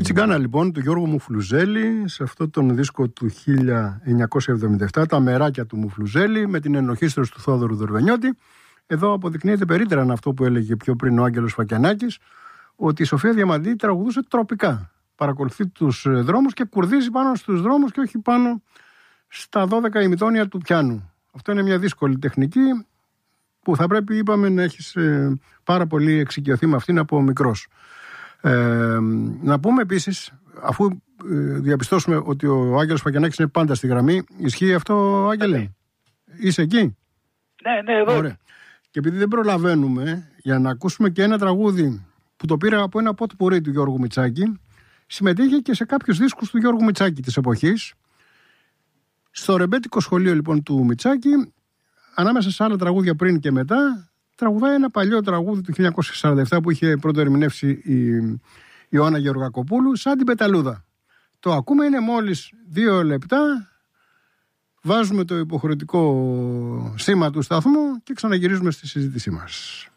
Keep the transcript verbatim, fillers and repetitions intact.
Τσιγκάνα λοιπόν του Γιώργου Μουφλουζέλη, σε αυτό τον δίσκο του χίλια εννιακόσια εβδομήντα επτά, τα μεράκια του Μουφλουζέλη με την ενορχήστρωση του Θόδωρου Δορβενιώτη. Εδώ αποδεικνύεται περίτερα αυτό που έλεγε πιο πριν ο Άγγελος Φακιανάκης, ότι η Σοφία Διαμαντή τραγουδούσε τροπικά. Παρακολουθεί τους δρόμους και κουρδίζει πάνω στους δρόμους και όχι πάνω στα δώδεκα ημιτόνια του πιάνου. Αυτό είναι μια δύσκολη τεχνική που θα πρέπει, είπαμε, να έχεις ε, πάρα πολύ εξοικειωθεί με αυτήν από μικρός. Ε, να πούμε επίσης, αφού ε, διαπιστώσουμε ότι ο Άγγελος Φακιανάκης είναι πάντα στη γραμμή, ισχύει αυτό, Άγγελε? Ναι. Είσαι εκεί? Ναι, ναι, εδώ. Ωραία. Και επειδή δεν προλαβαίνουμε, για να ακούσουμε και ένα τραγούδι που το πήρα από ένα ποτπουρί του Γιώργου Μητσάκη, συμμετείχε και σε κάποιους δίσκους του Γιώργου Μητσάκη της εποχής. Στο ρεμπέτικο σχολείο λοιπόν του Μητσάκη, ανάμεσα σε άλλα τραγούδια πριν και μετά, τραγουδάει ένα παλιό τραγούδι του χίλια εννιακόσια σαράντα επτά που είχε πρώτο ερμηνεύσει η Ιωάννα Γεωργακοπούλου, σαν την Πεταλούδα. Το ακούμε, είναι μόλις δύο λεπτά. Βάζουμε το υποχρεωτικό σήμα του σταθμού και ξαναγυρίζουμε στη συζήτησή μας.